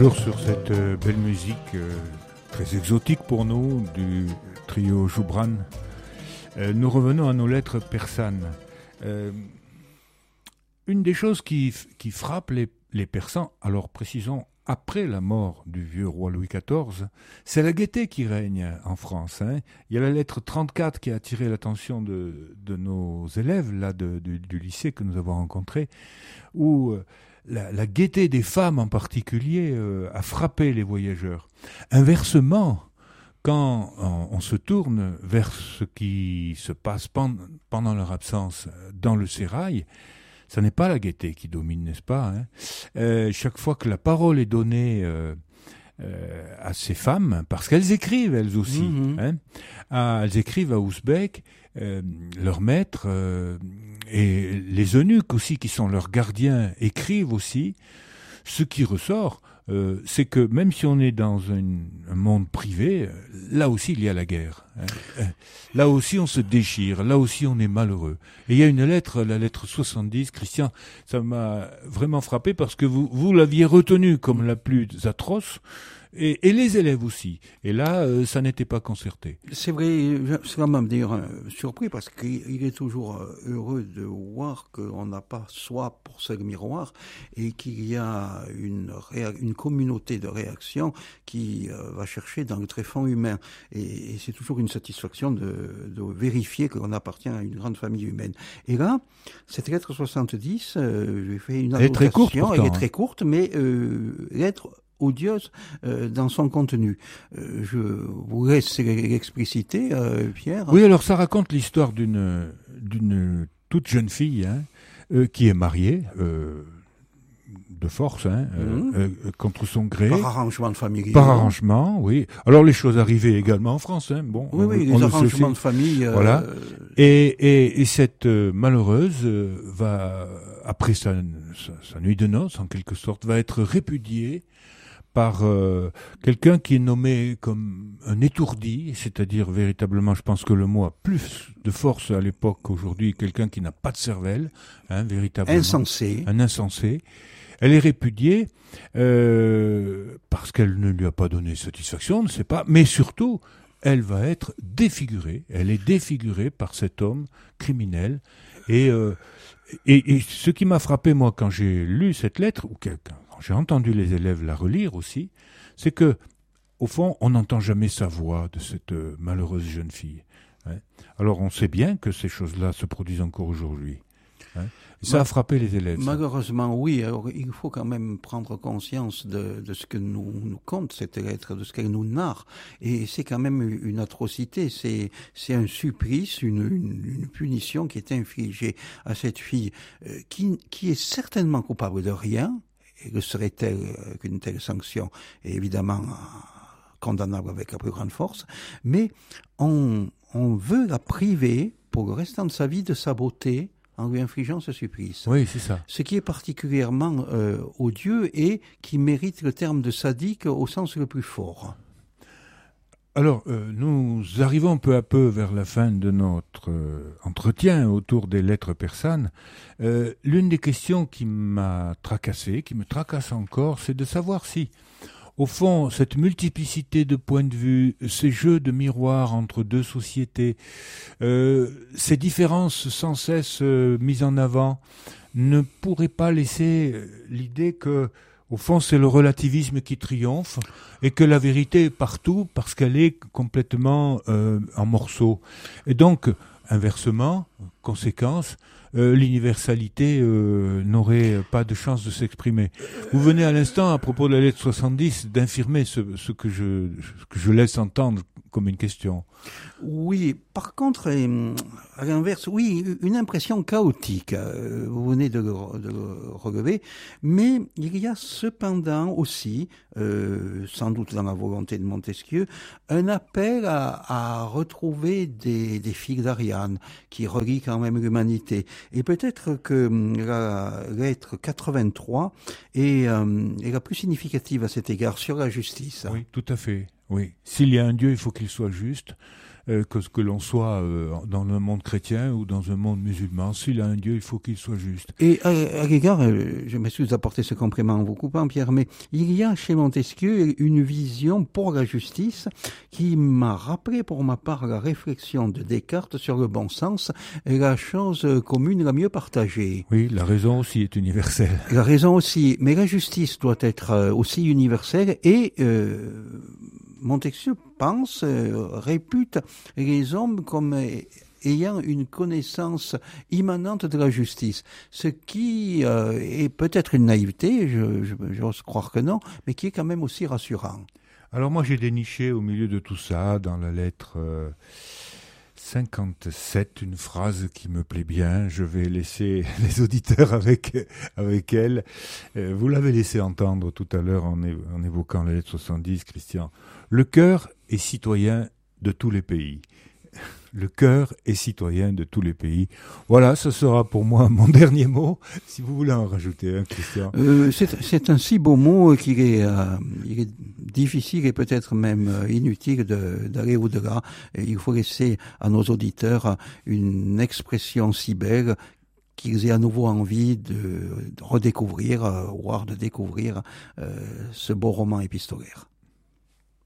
Toujours sur cette belle musique très exotique pour nous du trio Joubran. Nous revenons à nos lettres persanes. Une des choses qui frappe les Persans, alors précisons après la mort du vieux roi Louis XIV, c'est la gaieté qui règne en France. Il y a la lettre 34 qui a attiré l'attention de nos élèves là, du lycée que nous avons rencontré, où la gaieté des femmes en particulier a frappé les voyageurs. Inversement, quand on se tourne vers ce qui se passe pendant leur absence dans le sérail, ça n'est pas la gaieté qui domine, n'est-ce pas, chaque fois que la parole est donnée à ces femmes, parce qu'elles écrivent elles aussi, elles écrivent à Ouzbek, leur maître, et les eunuques aussi, qui sont leurs gardiens, écrivent aussi. Ce qui ressort, c'est que même si on est dans un monde privé, là aussi il y a la guerre. Là aussi on se déchire, là aussi on est malheureux. Et il y a une lettre, la lettre 70, Christian, ça m'a vraiment frappé parce que vous l'aviez retenue comme la plus atroce, et les élèves aussi. Et là, ça n'était pas concerté. C'est vrai, ça m'a d'ailleurs surpris parce qu'il est toujours heureux de voir qu'on n'a pas soi pour seul miroir et qu'il y a une communauté de réaction qui va chercher dans le tréfonds humain. Et c'est toujours une satisfaction de vérifier qu'on appartient à une grande famille humaine. Et là, cette lettre 70, j'ai fait une annotation. Elle est très courte, mais lettre odieuse dans son contenu. Je vous laisse l'expliciter, Pierre. Oui, alors ça raconte l'histoire d'une toute jeune fille qui est mariée de force, contre son gré. Par arrangement de famille. Par arrangement, oui. Alors les choses arrivaient également en France, bon. Oui, les arrangements de famille. Voilà. Et cette malheureuse va, après sa nuit de noces, en quelque sorte, va être répudiée par quelqu'un qui est nommé comme un étourdi, c'est-à-dire véritablement, je pense que le mot a plus de force à l'époque qu'aujourd'hui, quelqu'un qui n'a pas de cervelle, véritablement. Insensé. Un insensé. Elle est répudiée parce qu'elle ne lui a pas donné satisfaction, on ne sait pas, mais surtout, elle va être défigurée. Elle est défigurée par cet homme criminel. Et ce qui m'a frappé, moi, quand j'ai lu cette lettre, ou quand j'ai entendu les élèves la relire aussi, c'est que, au fond, on n'entend jamais sa voix de cette malheureuse jeune fille. Alors, on sait bien que ces choses-là se produisent encore aujourd'hui. Et ça a frappé les élèves. Malheureusement, oui. Alors, il faut quand même prendre conscience de ce que nous compte cette lettre, de ce qu'elle nous narre. Et c'est quand même une atrocité. C'est un supplice, une punition qui est infligée à cette fille qui est certainement coupable de rien. Et que serait-elle qu'une telle sanction est évidemment condamnable avec la plus grande force, mais on veut la priver pour le restant de sa vie de sa beauté en lui infligeant ce supplice. Oui, c'est ça. Ce qui est particulièrement odieux et qui mérite le terme de sadique au sens le plus fort. Alors, nous arrivons peu à peu vers la fin de notre entretien autour des lettres persanes. L'une des questions qui m'a tracassé, qui me tracasse encore, c'est de savoir si, au fond, cette multiplicité de points de vue, ces jeux de miroirs entre deux sociétés, ces différences sans cesse mises en avant, ne pourraient pas laisser l'idée que, au fond, c'est le relativisme qui triomphe et que la vérité est partout parce qu'elle est complètement en morceaux. Et donc, inversement, conséquence, l'universalité n'aurait pas de chance de s'exprimer. Vous venez à l'instant, à propos de la lettre 70, d'infirmer ce que je laisse entendre comme une question. Oui, par contre, à l'inverse, oui, une impression chaotique, vous venez de le relever, mais il y a cependant aussi, sans doute dans la volonté de Montesquieu, un appel à retrouver des fils d'Ariane qui relient quand même l'humanité. Et peut-être que la lettre 83 est la plus significative à cet égard, sur la justice. Oui, tout à fait. Oui. S'il y a un Dieu, il faut qu'il soit juste. que l'on soit dans le monde chrétien ou dans un monde musulman. S'il a un Dieu, il faut qu'il soit juste. Et à l'égard, je m'excuse d'apporter ce complément en vous coupant, Pierre, mais il y a chez Montesquieu une vision pour la justice qui m'a rappelé pour ma part la réflexion de Descartes sur le bon sens et la chose commune la mieux partagée. Oui, la raison aussi est universelle. La raison aussi, mais la justice doit être aussi universelle et Montesquieu pense, répute les hommes comme ayant une connaissance immanente de la justice, ce qui est peut-être une naïveté, j'ose croire que non, mais qui est quand même aussi rassurant. Alors moi j'ai déniché au milieu de tout ça, dans la lettre 57, une phrase qui me plaît bien. Je vais laisser les auditeurs avec elle. Vous l'avez laissé entendre tout à l'heure en évoquant la lettre 70, Christian. Le cœur est citoyen de tous les pays. Le cœur est citoyen de tous les pays. Voilà, ce sera pour moi mon dernier mot. Si vous voulez en rajouter un, Christian. C'est un si beau mot qu'il est difficile et peut-être même inutile d'aller au-delà. Et il faut laisser à nos auditeurs une expression si belle qu'ils aient à nouveau envie de redécouvrir, voire de découvrir ce beau roman épistolaire.